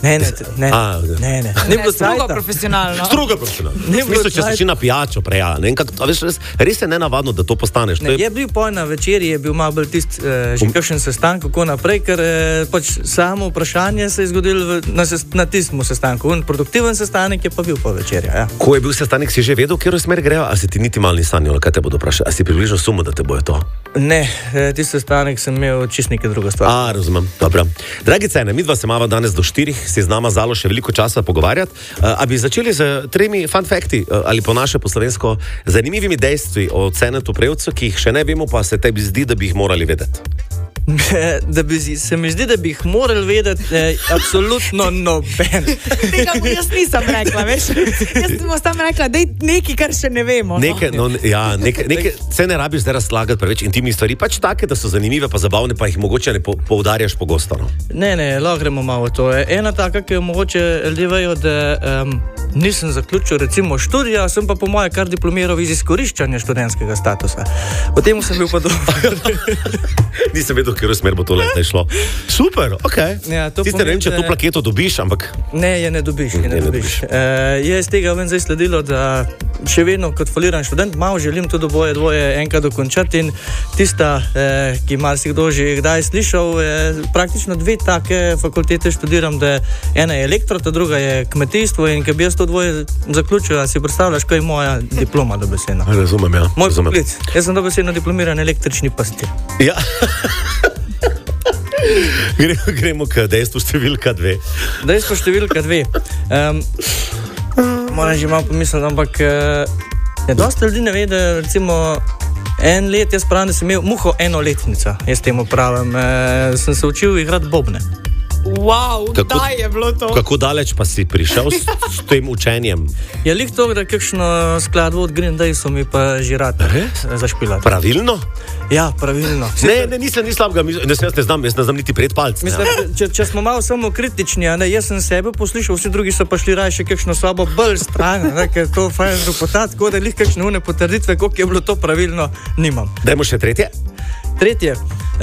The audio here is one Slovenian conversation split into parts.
Ne. Ne bilo strugo profesionalno. Strugo profesionalno. Mislim, če si na pijačo preja. Res je nenavadno, da to postaneš. Je bil na večerji, je bil malo bolj tist že kakšen sestanek, kako naprej, ker pač samo vprašanje se je zgodilo na tistem sestanku. Produktiven sestanek je pa bil po večerji. Ja. Ko je bil sestanek, si že vedel, kjer smer grejo, a si ti niti malo ni sanjal, kaj te bodo vprašali? A si približno sumo, da te bojo to? Ne, tisti sestanek sem imel čisto neke druga stvar. Razumem, dobro. Dragi cene, midva se mava danes do 4, si z nama Zalo še veliko časa pogovarjati. A bi začeli z 3 fun facti, ali po naše po slovensko, zanimivimi dejstvi o Cenetu Prevcu, ki jih še ne vemo, pa se tebi zdi, da bi jih morali vedeti. Se mi zdi, da bi jih morali vedeti, absolutno noben. Tega bi jaz nisem rekla, veš. Jaz sem tam rekla, da je nekaj, kar še ne vemo. Se ne rabiš zdaj razlagati preveč intimnih stvari, pač take, da so zanimive pa zabavne, pa jih mogoče ne poudarjaš pogosto. No? Ne, lahko gremo malo to. Ena taka, ki jo mogoče ljudje vejo, da nisem zaključil recimo študija, sem pa po moje kar diplomiral iz izkoriščanja študentskega statusa. O tem sem bil pa dober. Nisem vedel, kjer smer bo to leta šlo. Super, okej. Ja, Tiste ne vem, če to plaketo dobiš, ampak... Ne, je ne dobiš. Je iz tega ven zdaj sledilo, da še vedno kot foliran študent malo želim tudi dvoje enkrat dokončati in tista, ki marsikdo že kdaj slišal, praktično 2 take fakultete študiram, da ena je elektro, ta druga je kmetijstvo in ker bi jaz to dvoje zaključil, si predstavljaš, kaj je moja diploma dobesedno. Razumem, ja. Moj poklic. Jaz sem dobesedno diplomiran električni pastir. Ja. Gremo k dejstvu številka 2. Dejstvo številka 2. Moram že malo pomisliti, ampak dosta ljudi ne ve, da recimo en let, jaz pravim, da sem imel muho enoletnica, jaz temu pravim, sem se učil igrati bobne. Wow, kdaj je bilo to? Kako daleč pa si prišel s tem učenjem? Je lih to, da kakšno skladbo od Green Day so mi pa že rad zašpilati. Pravilno? Ja, pravilno. Ne, nisem ni slabega, jaz ne znam niti pred palc. Če smo malo samo kritični, jaz sem sebe poslušal, vsi drugi so pa šli raje še kakšno slabo bolj stran, ker to fajn zropotati, tako da lih kakšne une potrditve, koliko je bilo to pravilno, nimam. Dajmo še tretje. Tretje.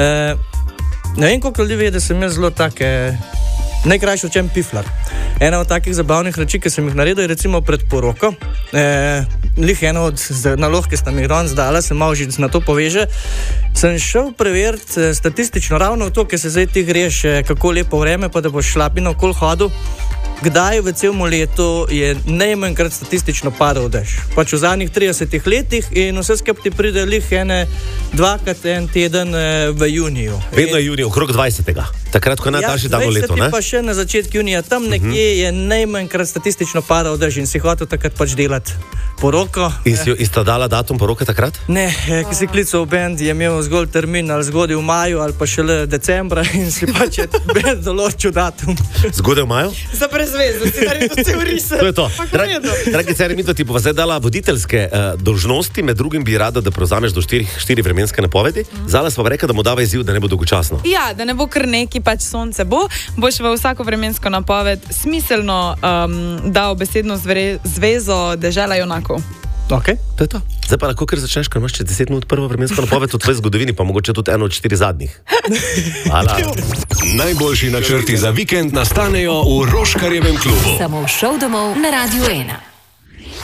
Ne vem, koliko ljudi ve, da sem jaz zelo take, najkrajši učen piflar. Ena od takih zabavnih reči, ki sem jih naredil, je recimo pred poroko. Lih ena od nalog, ki sta mi danes dala, se malo že na to poveže. Sem šel preveriti statistično ravno to, ker se zdaj ti greš, kako lepo vreme, pa da boš šlapino okoli hodil. Kdaj v celem letu je najmanjkrat statistično padal dež? Pač v zadnjih 30 letih in vse skupaj ti pride lih dvakrat en teden v juniju. Vedno je junij, okrog 20. Takrat, ko je najdaljši dan v letu, ne? Pa še na začetku junija, tam nekje je najmanjkrat statistično padal dež in si hotel takrat pač delati poroko. In sta dala datum poroke takrat? Ne, ki si klical v band, je imel zgolj termin ali zgodaj v maju ali pa šele decembra in si pač band določil datum. Zgodaj v maju? Za brezvezno, si naredil cel risek. To je to. Dragi cari, mi to ti bova zdaj dala voditeljske dolžnosti, med drugim bi rada, da prevzameš do 4 vremenske napovedi. Zala sva rekla, da mu dava izziv, da ne bo dolgočasno. Ja, da ne bo kar neki, pač sonce boš v vsako vremensko napoved smiselno dal besedno zvezo dežela junakov. Ok, to je to. Zdaj pa lahko, ker začneš, ker imaš 10 minut prvo vremensko napoved v tvoji zgodovini, pa mogoče tudi eno od 4 zadnjih. Hvala. Najboljši načrti za vikend nastanejo v Roškarjevem klubu. Samo v šov domov na Radiu 1.